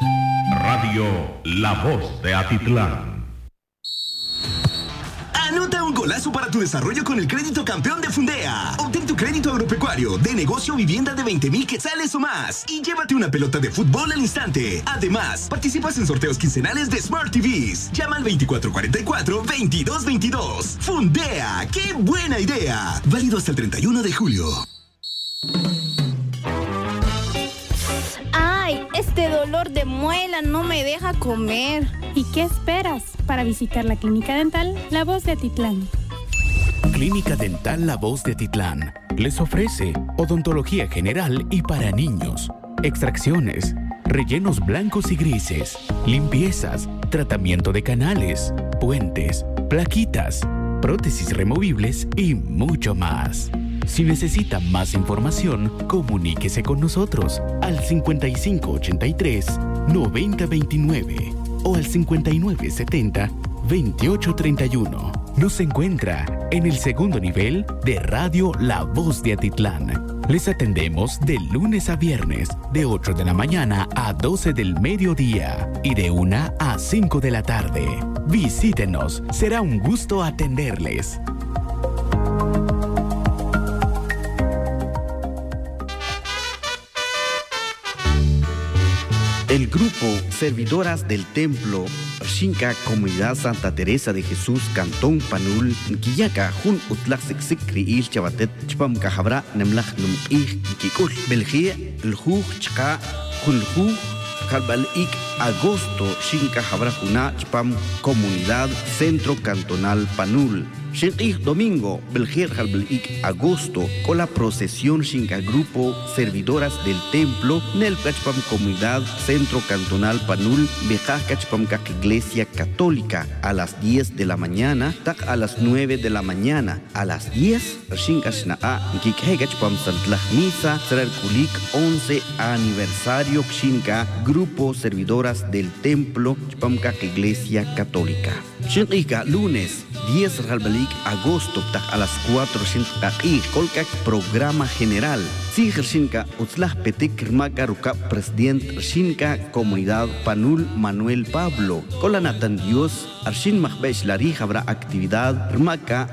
Radio La Voz de Atitlán. Anota un golazo para tu desarrollo con el crédito campeón de Fundea. Obtén tu crédito agropecuario de negocio o vivienda de 20,000 quetzales o más y llévate una pelota de fútbol al instante. Además, participas en sorteos quincenales de Smart TVs. Llama al 2444-2222. Fundea, ¡qué buena idea! Válido hasta el 31 de julio. ¡Ay! Este dolor de muela no me deja comer. ¿Y qué esperas para visitar la Clínica Dental La Voz de Atitlán? Clínica Dental La Voz de Atitlán les ofrece odontología general y para niños, extracciones, rellenos blancos y grises, limpiezas, tratamiento de canales, puentes, plaquitas, prótesis removibles y mucho más. Si necesita más información, comuníquese con nosotros al 5583-9029 o al 5970-2831. Nos encuentra en el segundo nivel de Radio La Voz de Atitlán. Les atendemos de lunes a viernes, de 8 de la mañana a 12 del mediodía y de 1 a 5 de la tarde. Visítenos, será un gusto atenderles. El grupo Servidoras del Templo Xinca Comunidad Santa Teresa de Jesús Cantón Panul Nkiyaca Jun Utlak Sikri Il Chabatet Chpam Cahabra Nemlach Num Ich Kikul Belgia El Juj Chka Junju Kalbal Ik Agosto Xinca Habra Juna Chpam Comunidad Centro Cantonal Panul Xinqih Domingo, Belgier Halblik Agosto, con la procesión Xinca Grupo Servidoras del Templo, Nel Cachpam Comunidad Centro Cantonal Panul, Bejaj Cachpam Iglesia Católica, a las 10 de la mañana, tak a las 9 de la mañana, a las 10, Xinca Xnaa, Kikhe Cachpam Santlah Misa, Serar Kulik 11 aniversario Xinca Grupo Servidoras del Templo, Chpam Iglesia Católica. Xinqih lunes 10 de agosto a las 4 colca programa general. Siger Xinca Utzlah Petik Rmaka Ruka Presidente Xinca Comunidad Panul Manuel Pablo. Con la Natan Dios Arshin Mahbesh Lari habrá actividad Rmaka